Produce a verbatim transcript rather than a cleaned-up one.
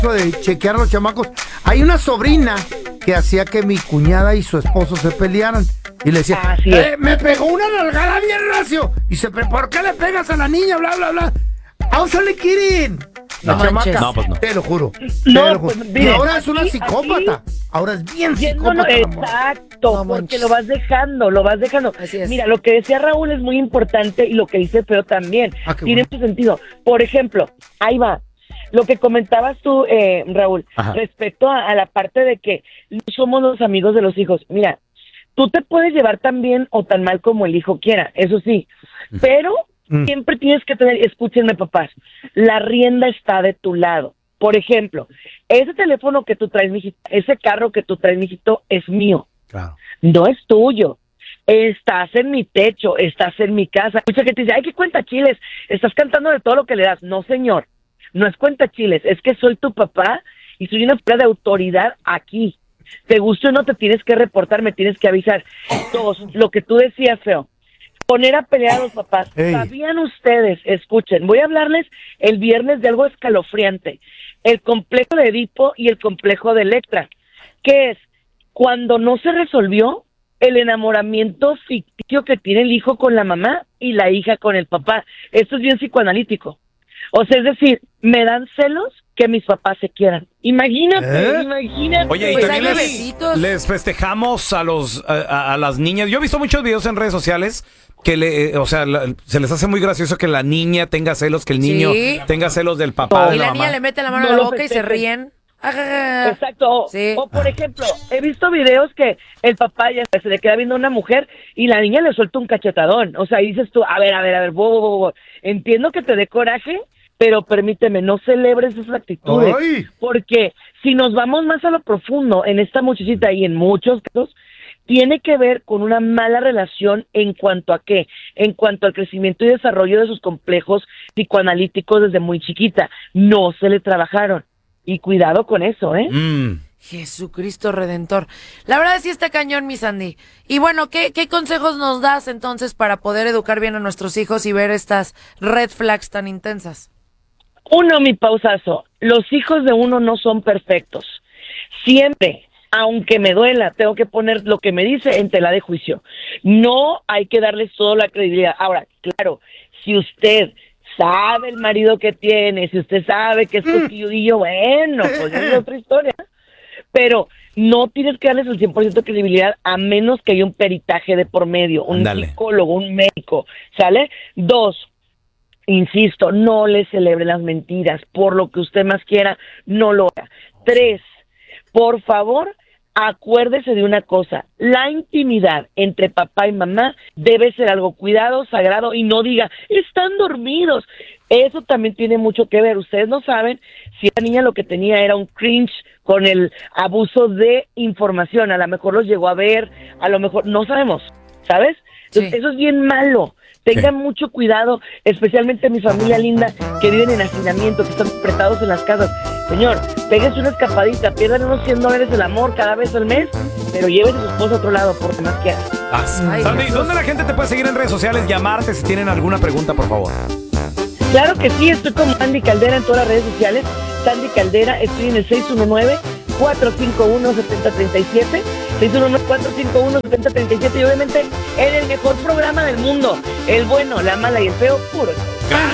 de chequear a los chamacos. Hay una sobrina que hacía que mi cuñada y su esposo se pelearan. Y le decía, Ah, sí. eh, me pegó una nalgada bien recio. Y se, ¿por qué le pegas a la niña? Bla, bla, bla. ¿How's le quieren? La No chamaca, manches. No, pues no. te lo juro. No, te lo juro. pues, y mire, ahora es una aquí- psicópata. Ahora es bien Yéndonos- psicópata. la morra. exacto, No porque manches. lo vas dejando, lo vas dejando. Así es. Mira, lo que decía Raúl es muy importante y lo que dice Feo también. Ah, qué Tiene bueno. mucho sentido. Por ejemplo, ahí va. Lo que comentabas tú, eh, Raúl, Ajá. respecto a, a la parte de que no somos los amigos de los hijos. Mira, tú te puedes llevar tan bien o tan mal como el hijo quiera, eso sí, pero Mm. siempre tienes que tener, escúchenme papás, la rienda está de tu lado. Por ejemplo, ese teléfono que tú traes, mijito, ese carro que tú traes, mijito, es mío, Claro. no es tuyo. Estás en mi techo, estás en mi casa. Mucha gente dice, ay, qué cuenta chiles, estás cantando de todo lo que le das. No, señor, no es cuenta chiles, es que soy tu papá y soy una figura de autoridad aquí. Te guste o no, te tienes que reportar, me tienes que avisar. Dos, lo que tú decías, Feo, poner a pelear a los papás. Ey. ¿Sabían ustedes? Escuchen, voy a hablarles el viernes de algo escalofriante. El complejo de Edipo y el complejo de Electra. ¿Qué es? Cuando no se resolvió el enamoramiento ficticio que tiene el hijo con la mamá y la hija con el papá. Esto es bien psicoanalítico. O sea, es decir, me dan celos que mis papás se quieran. Imagínate, ¿Eh? imagínate. Oye, y Pues también hay les, bebecitos. les festejamos a los a, a- a las niñas. Yo he visto muchos videos en redes sociales que le, eh, o sea, la- se les hace muy gracioso que la niña tenga celos, que el niño Sí. tenga celos del papá, de Y la, la mamá. niña le mete la mano No a la lo boca y se festejen. ríen. Ajaja. Exacto. O, Sí. o, por ejemplo, he visto videos que el papá ya se le queda viendo a una mujer y la niña le suelta un cachetadón. O sea, y dices tú, a ver, a ver, a ver, bo, bo, bo, bo. Entiendo que te dé coraje, pero permíteme, no celebres esas actitudes. Ay. Porque si nos vamos más a lo profundo en esta muchachita y en muchos casos, tiene que ver con una mala relación en cuanto a qué, en cuanto al crecimiento y desarrollo de sus complejos psicoanalíticos desde muy chiquita. No se le trabajaron. Y cuidado con eso, ¿eh? Mm. Jesucristo Redentor. La verdad sí está cañón, mi Sandy. Y bueno, ¿qué, ¿qué consejos nos das entonces para poder educar bien a nuestros hijos y ver estas red flags tan intensas? Uno, mi pausazo, los hijos de uno no son perfectos. Siempre, aunque me duela, tengo que poner lo que me dice en tela de juicio. No hay que darles toda la credibilidad. Ahora, claro, si usted sabe el marido que tiene, si usted sabe que es cosquilludillo, bueno, pues es otra historia. Pero no tienes que darles el cien por ciento de credibilidad a menos que haya un peritaje de por medio, un Ándale. psicólogo, un médico, ¿sale? Dos, insisto, no le celebre las mentiras, por lo que usted más quiera, no lo haga. Tres, por favor, acuérdese de una cosa, la intimidad entre papá y mamá debe ser algo cuidado, sagrado, y no diga, están dormidos. Eso también tiene mucho que ver. Ustedes no saben si la niña lo que tenía era un cringe con el abuso de información, a lo mejor los llegó a ver, a lo mejor, no sabemos, ¿sabes? Entonces, Sí. eso es bien malo. Tengan Sí. mucho cuidado, especialmente mi familia linda, que viven en hacinamiento, que están apretados en las casas. Señor, péguense una escapadita, pierdan unos cien dólares del amor cada vez al mes, pero llévense a su esposa a otro lado, por lo que más quieran. Ah, Ay, Sandy, Jesús. ¿dónde la gente te puede seguir en redes sociales? Llamarte si tienen alguna pregunta, por favor. Claro que sí, estoy como Sandy Caldera en todas las redes sociales. Sandy Caldera, estoy en el seis uno nueve, cuatro cinco uno, siete cero tres siete, seis uno nueve, cuatro cinco uno, siete cero tres siete, y obviamente en el mejor programa del mundo, el bueno, la mala y el feo, puro.